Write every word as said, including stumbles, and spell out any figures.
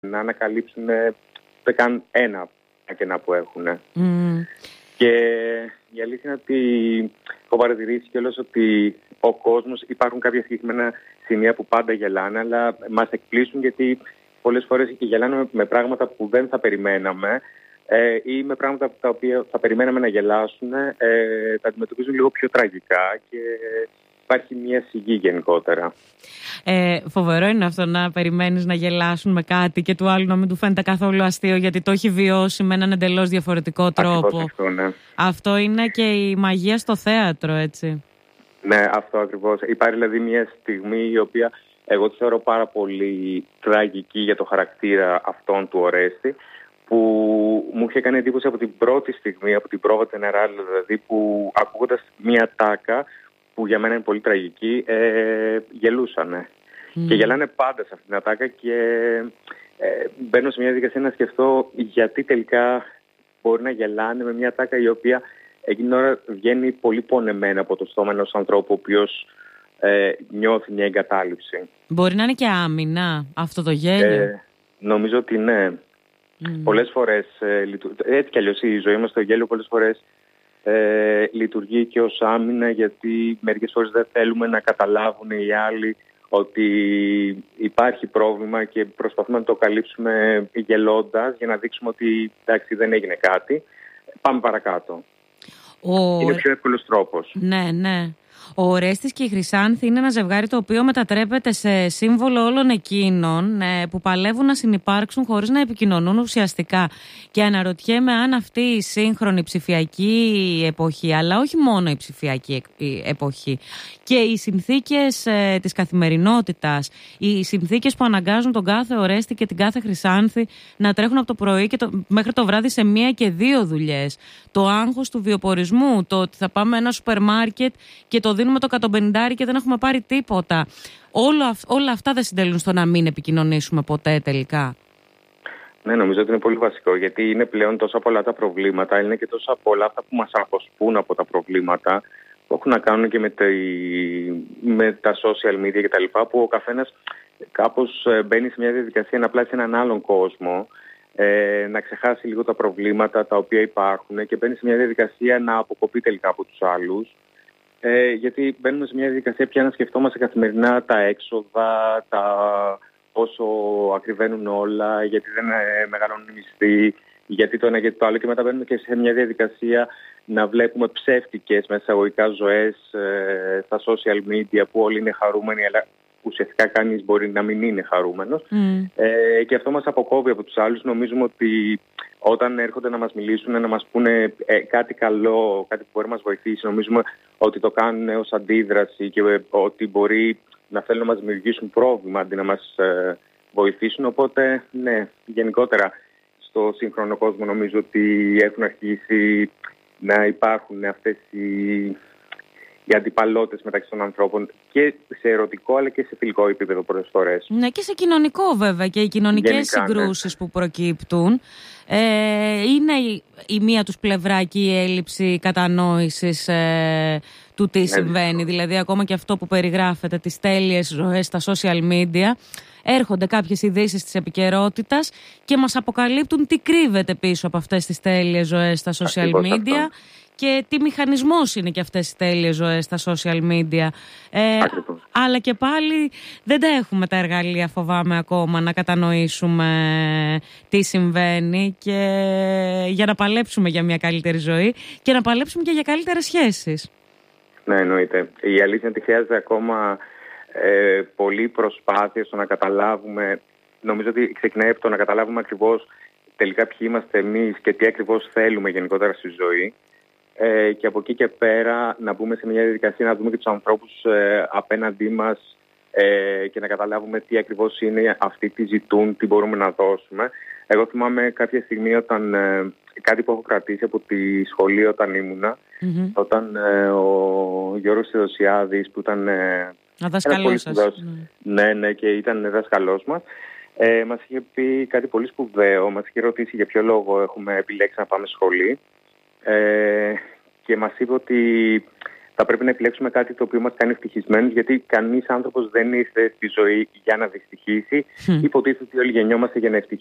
να ανακαλύψουν ούτε καν ένα κενά που έχουν. Mm. Και η αλήθεια είναι ότι έχω παρατηρήσει κιόλας ότι ο κόσμος, υπάρχουν κάποια συγκεκριμένα σημεία που πάντα γελάνε, αλλά μας εκπλήσουν γιατί πολλές φορές γελάνε με πράγματα που δεν θα περιμέναμε ε, ή με πράγματα τα οποία θα περιμέναμε να γελάσουν, ε, τα αντιμετωπίζουν λίγο πιο τραγικά και υπάρχει μια σιγή γενικότερα. Ε, φοβερό είναι αυτό να περιμένεις να γελάσουν με κάτι και του άλλου να μην του φαίνεται καθόλου αστείο γιατί το έχει βιώσει με έναν εντελώς διαφορετικό τρόπο. Αυτό, ναι. Αυτό είναι και η μαγεία στο θέατρο, έτσι. Ναι, αυτό ακριβώς. Υπάρχει δηλαδή μια στιγμή η οποία εγώ τη θεωρώ πάρα πολύ τραγική για το χαρακτήρα αυτόν του Ορέστη, που μου είχε κάνει εντύπωση από την πρώτη στιγμή, από την πρόβα Τενεράλ, δηλαδή, που ακούγοντας μια τάκα που για μένα είναι πολύ τραγική, ε, γελούσανε. Mm. Και γελάνε πάντα σε αυτήν την ατάκα και ε, μπαίνω σε μια διαδικασία να σκεφτώ γιατί τελικά μπορεί να γελάνε με μια ατάκα η οποία εκείνη την ώρα βγαίνει πολύ πονεμένα από το στόμα ενός ανθρώπου ο οποίος ε, νιώθει μια εγκατάλειψη. Μπορεί να είναι και άμυνα αυτό το γέλιο. Ε, νομίζω ότι ναι. Mm. Πολλές φορές, ε, λειτου... έτσι κι αλλιώς η ζωή μας το γέλιο πολλές φορές Ε, λειτουργεί και ως άμυνα, γιατί μερικές φορές δεν θέλουμε να καταλάβουν οι άλλοι ότι υπάρχει πρόβλημα και προσπαθούμε να το καλύψουμε γελώντας για να δείξουμε ότι εντάξει, δεν έγινε κάτι. Πάμε παρακάτω. Ο... Είναι πιο εύκολος τρόπος. Ναι, ναι. Ο Ορέστης και η Χρυσάνθη είναι ένα ζευγάρι το οποίο μετατρέπεται σε σύμβολο όλων εκείνων ε, που παλεύουν να συνυπάρξουν χωρίς να επικοινωνούν ουσιαστικά. Και αναρωτιέμαι αν αυτή η σύγχρονη ψηφιακή εποχή, αλλά όχι μόνο η ψηφιακή εποχή, και οι συνθήκες ε, της καθημερινότητας, οι συνθήκες που αναγκάζουν τον κάθε Ορέστη και την κάθε Χρυσάνθη να τρέχουν από το πρωί και το, μέχρι το βράδυ σε μία και δύο δουλειές. Το άγχος του βιοπορισμού, το ότι θα πάμε ένα σούπερ μάρκετ και το δίνουμε το εκατόν πενήντα και δεν έχουμε πάρει τίποτα. Όλο, όλα αυτά δεν συντελούν στο να μην επικοινωνήσουμε ποτέ τελικά. Ναι, νομίζω ότι είναι πολύ βασικό, γιατί είναι πλέον τόσα πολλά τα προβλήματα, είναι και τόσα πολλά αυτά που μας αποσπούν από τα προβλήματα, που έχουν να κάνουν και με, τη, με τα social media κτλ. Που ο καθένας κάπως μπαίνει σε μια διαδικασία να πλάσει έναν άλλον κόσμο, ε, να ξεχάσει λίγο τα προβλήματα τα οποία υπάρχουν και μπαίνει σε μια διαδικασία να αποκοπεί τελικά από τους άλλους. Ε, γιατί μπαίνουμε σε μια διαδικασία πια να σκεφτόμαστε καθημερινά τα έξοδα, τα πόσο ακριβένουν όλα, γιατί δεν ε, μεγαλώνουν οι μισθοί, γιατί το ένα γιατί το άλλο, και μετά μπαίνουμε και σε μια διαδικασία να βλέπουμε ψεύτικες μέσα εισαγωγικά ζωές ε, στα social media που όλοι είναι χαρούμενοι, αλλά ουσιαστικά κανείς μπορεί να μην είναι χαρούμενος. Mm. Ε, και αυτό μας αποκόβει από τους άλλους. Νομίζουμε ότι όταν έρχονται να μας μιλήσουν, να μας πούνε ε, κάτι καλό, κάτι που μπορεί να μας βοηθήσει, νομίζουμε ότι το κάνουν ως αντίδραση και ε, ότι μπορεί να θέλουν να μας δημιουργήσουν πρόβλημα αντί να μας ε, βοηθήσουν. Οπότε, ναι, γενικότερα στο σύγχρονο κόσμο νομίζω ότι έχουν αρχίσει να υπάρχουν αυτές οι, οι αντιπαλότητες μεταξύ των ανθρώπων και σε ερωτικό αλλά και σε φιλικό επίπεδο πολλές φορές. Ναι, και σε κοινωνικό βέβαια, και οι κοινωνικές Γενικά, συγκρούσεις, ναι, που προκύπτουν. Ε, είναι η, η μία τους πλευρά και η έλλειψη κατανόησης ε, του τι ναι, συμβαίνει. Δηλαδή ακόμα και αυτό που περιγράφεται, τις τέλειες ζωές στα social media, έρχονται κάποιες ειδήσεις της επικαιρότητας και μας αποκαλύπτουν τι κρύβεται πίσω από αυτές τις τέλειες ζωές στα social Ακριβώς media αυτό. Και τι μηχανισμός είναι και αυτές οι τέλειες ζωές στα social media. Ε, αλλά και πάλι δεν τα έχουμε τα εργαλεία, φοβάμαι, ακόμα να κατανοήσουμε τι συμβαίνει και για να παλέψουμε για μια καλύτερη ζωή και να παλέψουμε και για καλύτερες σχέσεις. Ναι, εννοείται. Η αλήθεια είναι ότι χρειάζεται ακόμα ε, πολλή προσπάθεια στο να καταλάβουμε. Νομίζω ότι ξεκινάει από το να καταλάβουμε ακριβώς τελικά ποιοι είμαστε εμείς και τι ακριβώς θέλουμε γενικότερα στη ζωή. Ε, και από εκεί και πέρα να μπούμε σε μια διαδικασία να δούμε και τους ανθρώπους ε, απέναντί μας ε, και να καταλάβουμε τι ακριβώς είναι αυτοί, τι ζητούν, τι μπορούμε να δώσουμε. Εγώ θυμάμαι κάποια στιγμή όταν ε, κάτι που έχω κρατήσει από τη σχολή όταν ήμουνα, mm-hmm. όταν ε, ο Γιώργος Θεοδοσιάδης που ήταν ε, δάσκαλός σας. Ναι, ναι, και ήταν δάσκαλός μας. Ε, μας είχε πει κάτι πολύ σπουδαίο, μας είχε ρωτήσει για ποιο λόγο έχουμε επιλέξει να πάμε σχολή. Ε, και μας είπε ότι θα πρέπει να επιλέξουμε κάτι το οποίο μας κάνει ευτυχισμένους, γιατί κανείς άνθρωπος δεν ήρθε στη ζωή για να δυστυχήσει. Mm. Υποτίθεται ότι όλοι γεννιόμαστε για να ευτυχίσουμε.